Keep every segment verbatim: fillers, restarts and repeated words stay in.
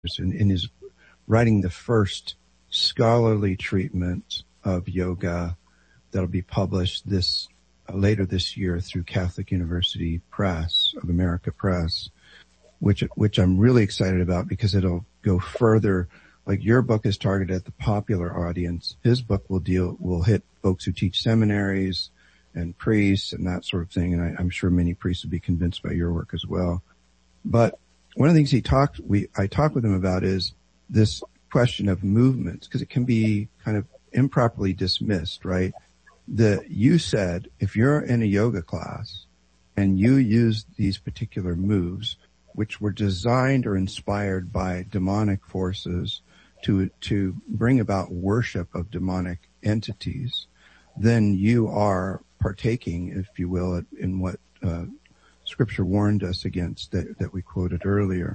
and, and is writing the first scholarly treatment of yoga that'll be published this uh, later this year through Catholic University Press of America Press, which which I'm really excited about because it'll go further. Like your book is targeted at the popular audience. His book will deal will hit folks who teach seminaries and priests and that sort of thing. And I, I'm sure many priests would be convinced by your work as well. But one of the things he talked, we, I talked with him about is this question of movements, because it can be kind of improperly dismissed, right? The, you said if you're in a yoga class and you use these particular moves, which were designed or inspired by demonic forces to, to bring about worship of demonic entities, then you are partaking, if you will, in what, uh, Scripture warned us against that, that we quoted earlier.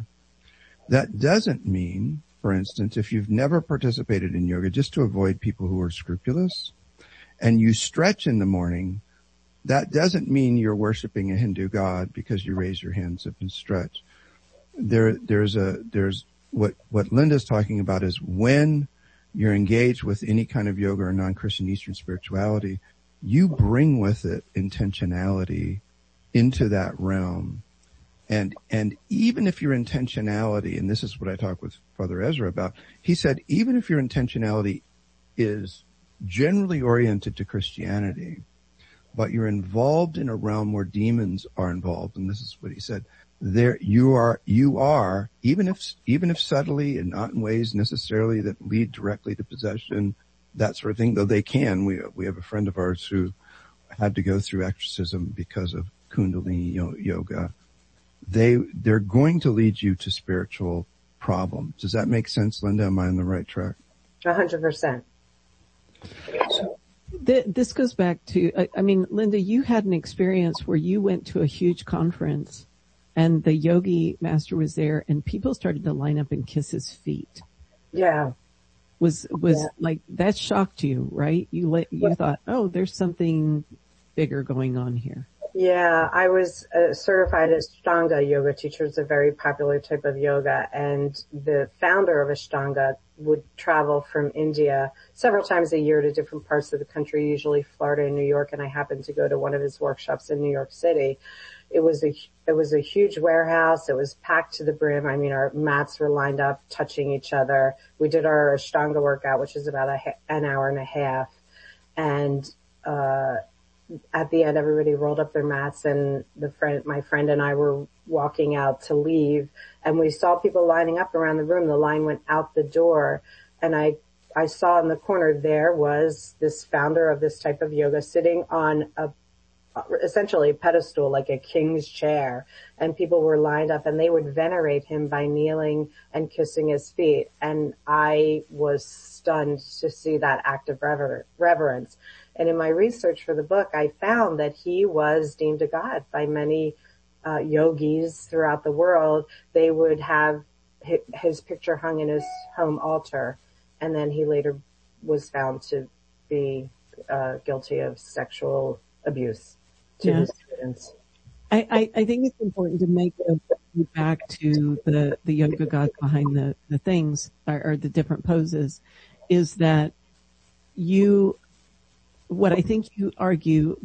That doesn't mean, for instance, if you've never participated in yoga, just to avoid people who are scrupulous, and you stretch in the morning, that doesn't mean you're worshiping a Hindu god because you raise your hands up and stretch. There, there's a, there's what, what Linda's talking about is when you're engaged with any kind of yoga or non-Christian Eastern spirituality, you bring with it intentionality into that realm. And, and even if your intentionality, and this is what I talked with Father Ezra about, he said, even if your intentionality is generally oriented to Christianity, but you're involved in a realm where demons are involved, and this is what he said, there, you are, you are, even if, even if subtly and not in ways necessarily that lead directly to possession, that sort of thing, though they can. We, we have a friend of ours who had to go through exorcism because of Kundalini yoga. They, they're going to lead you to spiritual problems. Does that make sense, Linda? Am I on the right track? A hundred percent. This goes back to, I, I mean, Linda, you had an experience where you went to a huge conference and the yogi master was there and people started to line up and kiss his feet. Yeah. Was, was yeah. like, that shocked you, right? You let, you yeah. thought, oh, there's something bigger going on here. Yeah, I was uh, certified Ashtanga yoga teacher. It's a very popular type of yoga, and the founder of Ashtanga would travel from India several times a year to different parts of the country, usually Florida and New York, and I happened to go to one of his workshops in New York City. It was a, it was a huge warehouse. It was packed to the brim. I mean, our mats were lined up, touching each other. We did our Ashtanga workout, which is about a, an hour and a half, and uh at the end, everybody rolled up their mats and the friend, my friend and I were walking out to leave and we saw people lining up around the room. The line went out the door and I, I saw in the corner there was this founder of this type of yoga sitting on a, essentially a pedestal, like a king's chair, and people were lined up and they would venerate him by kneeling and kissing his feet. And I was stunned to see that act of rever- reverence. And in my research for the book, I found that he was deemed a god by many uh, yogis throughout the world. They would have his picture hung in his home altar, and then he later was found to be uh, guilty of sexual abuse to yeah. his students. I, I, I think it's important to make a back to the, the yoga gods behind the, the things or, or the different poses is that you, what I think you argue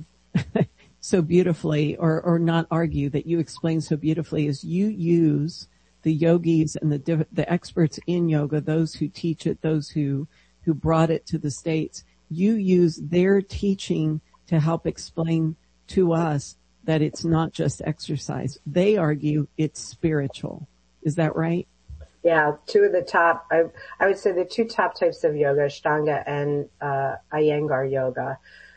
so beautifully or, or not argue that you explain so beautifully is you use the yogis and the, the experts in yoga, those who teach it, those who, who brought it to the States. You use their teaching to help explain to us that it's not just exercise. They argue it's spiritual. Is that right? Yeah, two of the top, I, I would say the two top types of yoga, Ashtanga and uh, Iyengar yoga.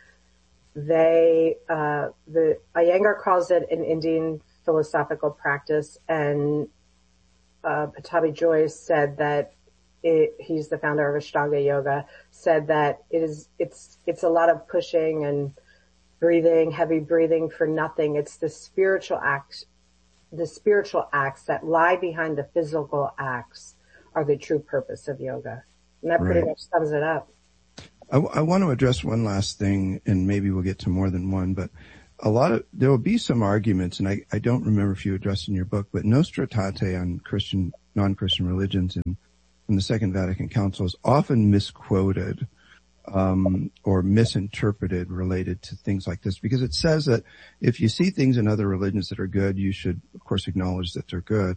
They, uh, the Iyengar calls it an Indian philosophical practice, and uh, Pattabhi Jois said that it, he's the founder of Ashtanga yoga, said that it is, it's, it's a lot of pushing and breathing, heavy breathing for nothing. It's the spiritual acts, the spiritual acts that lie behind the physical acts are the true purpose of yoga. And that pretty right. much sums it up. I, I want to address one last thing, and maybe we'll get to more than one, but a lot of, there will be some arguments, and I, I don't remember if you addressed in your book, but Nostra Aetate on Christian, non-Christian religions in, in the Second Vatican Council is often misquoted, um, or misinterpreted related to things like this, because it says that if you see things in other religions that are good, you should, of course, acknowledge that they're good.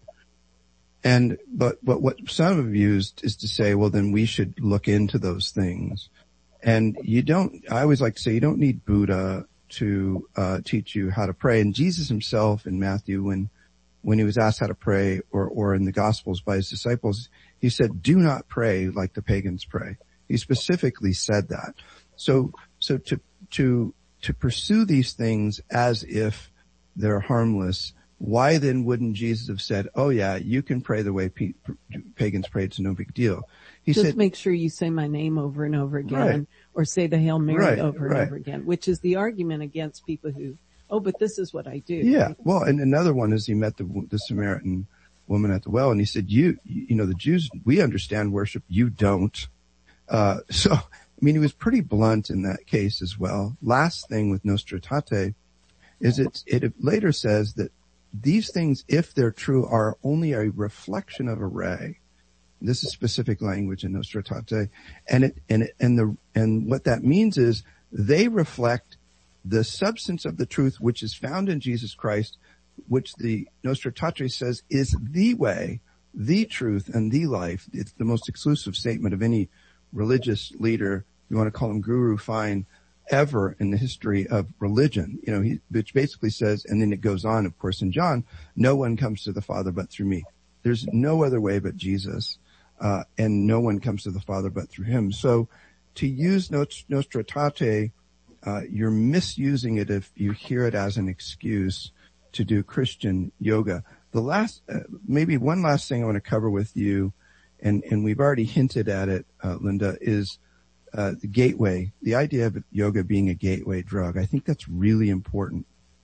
And, but, but what some have used is to say, well, then we should look into those things. And you don't, I always like to say, you don't need Buddha to, uh, teach you how to pray. And Jesus himself in Matthew, when, when he was asked how to pray, or, or in the Gospels by his disciples, he said, do not pray like the pagans pray. He specifically said that. So, so to, to, to pursue these things as if they're harmless, why then wouldn't Jesus have said, oh yeah, you can pray the way pe- pagans pray, it's no big deal. He Just said, make sure you say my name over and over again, right. or say the Hail Mary right, over right. and over again, which is the argument against people who, oh, but this is what I do. Yeah. Well, and another one is he met the, the Samaritan woman at the well, and he said, you, you know, the Jews, we understand worship, you don't. Uh, so, I mean, he was pretty blunt in that case as well. Last thing with Nostra Aetate is it, it later says that these things, if they're true, are only a reflection of a ray. This is specific language in Nostra Aetate. And it, and it, and the, and what that means is they reflect the substance of the truth which is found in Jesus Christ, which the Nostra Aetate says is the way, the truth, and the life. It's the most exclusive statement of any religious leader, you want to call him guru, fine, ever in the history of religion. You know, he, which basically says, and then it goes on, of course, in John, no one comes to the Father but through me. There's no other way but Jesus, uh, and no one comes to the Father but through him. So to use Nostra Aetate, uh, you're misusing it if you hear it as an excuse to do Christian yoga. The last, uh, maybe one last thing I want to cover with you, and, and we've already hinted at it, uh, Linda, is uh, the gateway, the idea of yoga being a gateway drug. I think that's really important.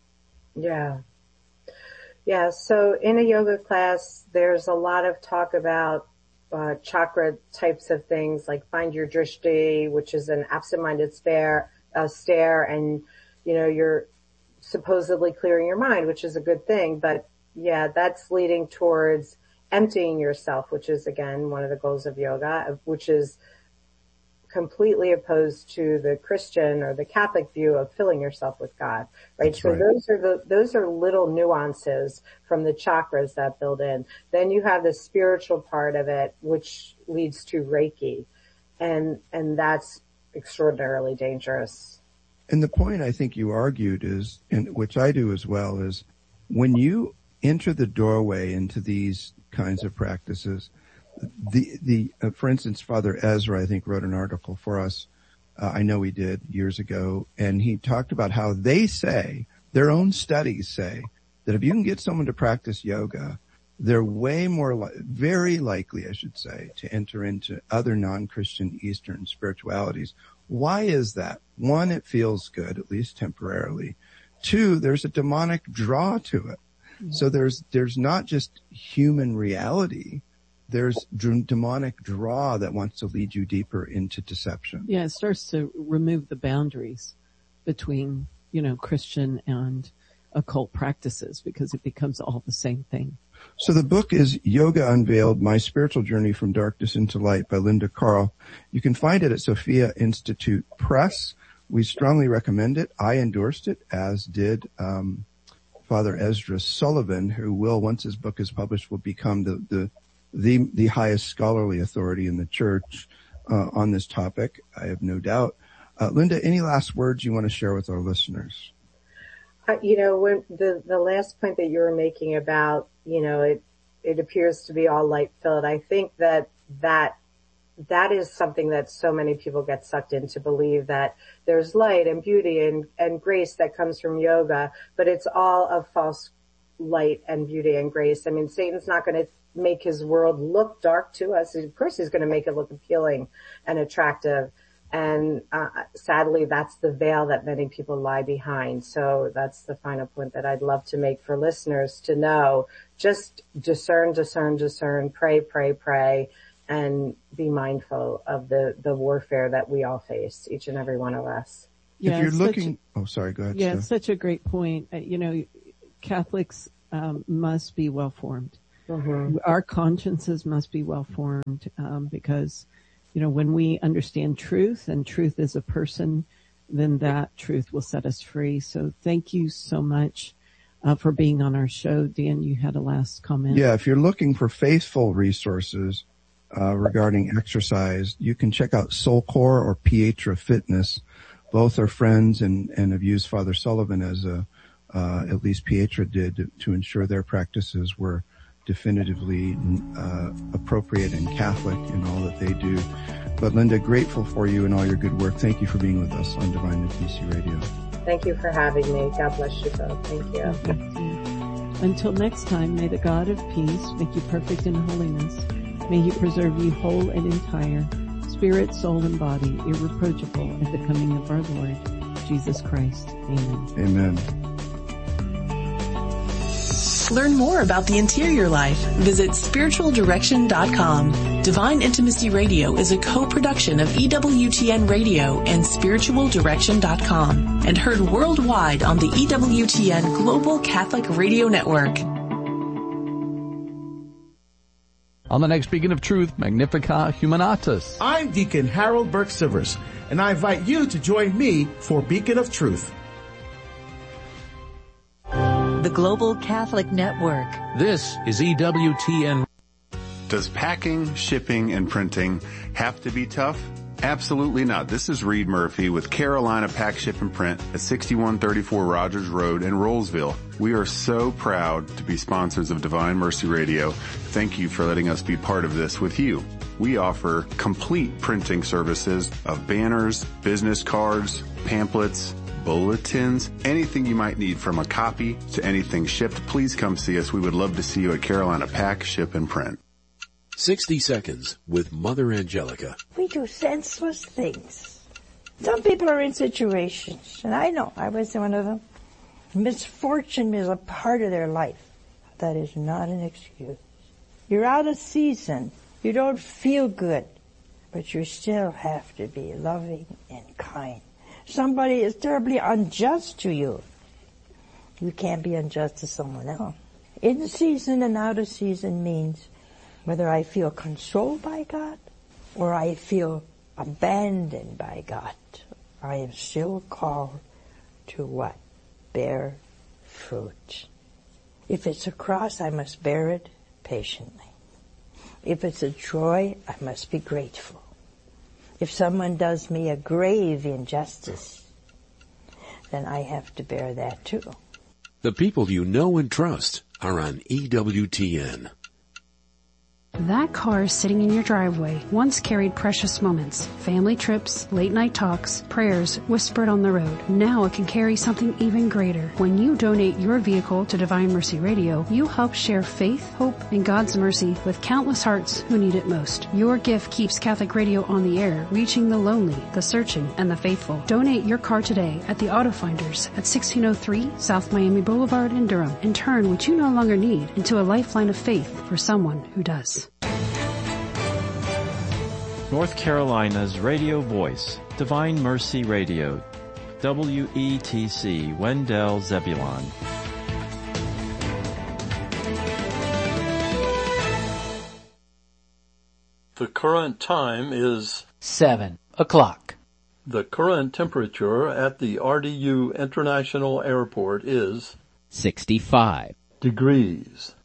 Yeah. Yeah. So in a yoga class, there's a lot of talk about uh, chakra types of things, like find your drishti, which is an absent-minded stare, uh, stare, and, you know, you're supposedly clearing your mind, which is a good thing. But yeah, that's leading towards emptying yourself, which is, again, one of the goals of yoga, which is completely opposed to the Christian or the Catholic view of filling yourself with God, right? That's so right. those are the, those are little nuances from the chakras that build in. Then you have the spiritual part of it, which leads to Reiki. And, and that's extraordinarily dangerous. And the point I think you argued is, and which I do as well, is when you enter the doorway into these kinds of practices, the, the, uh, for instance, Father Ezra, I think, wrote an article for us. Uh, I know he did years ago, and he talked about how they say, their own studies say, that if you can get someone to practice yoga, they're way more, li- very likely, I should say, to enter into other non-Christian Eastern spiritualities. Why is that? One, it feels good, at least temporarily. Two, there's a demonic draw to it. Mm-hmm. So there's, there's not just human reality. There's d- demonic draw that wants to lead you deeper into deception. Yeah, it starts to remove the boundaries between, you know, Christian and occult practices, because it becomes all the same thing. So the book is Yoga Unveiled, My Spiritual Journey from Darkness into Light by Linda Carl. You can find it at Sophia Institute Press. We strongly recommend it. I endorsed it, as did um Father Ezra Sullivan, who will, once his book is published, will become the the the, the highest scholarly authority in the church uh, on this topic. I have no doubt. Uh, Linda, any last words you want to share with our listeners? Uh, you know, when the, the last point that you were making about, you know, it, it appears to be all light filled. I think that that, that is something that so many people get sucked in, to believe that there's light and beauty and, and grace that comes from yoga, but it's all a false light and beauty and grace. I mean, Satan's not going to make his world look dark to us. Of course, he's going to make it look appealing and attractive. And uh, sadly, that's the veil that many people lie behind. So that's the final point that I'd love to make for listeners to know. Just discern, discern, discern, pray, pray, pray, and be mindful of the, the warfare that we all face, each and every one of us. Yeah, if you're such, looking, oh, sorry, go ahead. Yeah, Steph. such a great point. Uh, you know, Catholics um, must be well formed. Mm-hmm. Our consciences must be well formed um, because, you know, when we understand truth and truth is a person, then that truth will set us free. So thank you so much uh, for being on our show. Dan, you had a last comment. Yeah, if you're looking for faithful resources uh, regarding exercise, you can check out Soulcore or Pietra Fitness. Both are friends and, and have used Father Sullivan as a, uh, at least Pietra did, to, to ensure their practices were definitively uh, appropriate and Catholic in all that they do. But Linda, grateful for you and all your good work. Thank you for being with us on Divine Intimacy Radio. Thank you for having me. God bless you both. Thank you. Thank you. Until next time, may the God of peace make you perfect in holiness. May he preserve you whole and entire, spirit, soul, and body, irreproachable at the coming of our Lord, Jesus Christ. Amen. Amen. Learn more about the interior life. Visit spiritual direction dot com. Divine Intimacy Radio is a co-production of E W T N Radio and spiritual direction dot com and heard worldwide on the E W T N Global Catholic Radio Network. On the next Beacon of Truth, Magnificat Humanatus. I'm Deacon Harold Burke-Sivers, and I invite you to join me for Beacon of Truth. The Global Catholic Network. This is E W T N. Does packing, shipping, and printing have to be tough? Absolutely not. This is Reed Murphy with Carolina Pack, Ship, and Print at sixty-one thirty-four Rogers Road in Rollsville. We are so proud to be sponsors of Divine Mercy Radio. Thank you for letting us be part of this with you. We offer complete printing services of banners, business cards, pamphlets, bulletins, anything you might need from a copy to anything shipped. Please come see us. We would love to see you at Carolina Pack, Ship, and Print. sixty seconds with Mother Angelica. We do senseless things. Some people are in situations, and I know I was one of them. Misfortune is a part of their life. That is not an excuse. You're out of season. You don't feel good, but you still have to be loving and kind. Somebody is terribly unjust to you. You can't be unjust to someone else. In season and out of season means whether I feel consoled by God or I feel abandoned by God, I am still called to what? Bear fruit. If it's a cross, I must bear it patiently. If it's a joy, I must be grateful. If someone does me a grave injustice, then I have to bear that too. The people you know and trust are on E W T N. That car sitting in your driveway once carried precious moments, family trips, late night talks, prayers whispered on the road. Now it can carry something even greater. When you donate your vehicle to Divine Mercy Radio, you help share faith, hope, and God's mercy with countless hearts who need it most. Your gift keeps Catholic Radio on the air, reaching the lonely, the searching, and the faithful. Donate your car today at the Auto Finders at sixteen oh three South Miami Boulevard in Durham and turn what you no longer need into a lifeline of faith for someone who does. North Carolina's radio voice, Divine Mercy Radio, W E T C, Wendell Zebulon. The current time is seven o'clock. The current temperature at the R D U International Airport is sixty-five degrees.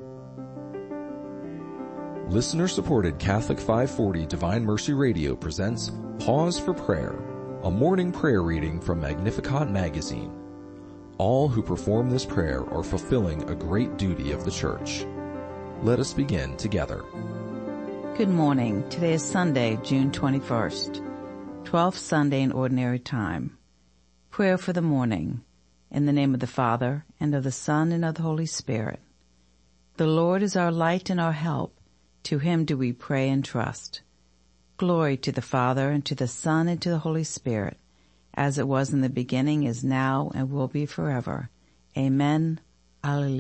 Listener-supported Catholic five forty Divine Mercy Radio presents Pause for Prayer, a morning prayer reading from Magnificat magazine. All who perform this prayer are fulfilling a great duty of the Church. Let us begin together. Good morning. Today is Sunday, June twenty-first, twelfth Sunday in Ordinary Time. Prayer for the morning. In the name of the Father, and of the Son, and of the Holy Spirit. The Lord is our light and our help. To him do we pray and trust. Glory to the Father, and to the Son, and to the Holy Spirit, as it was in the beginning, is now, and will be forever. Amen. Alleluia.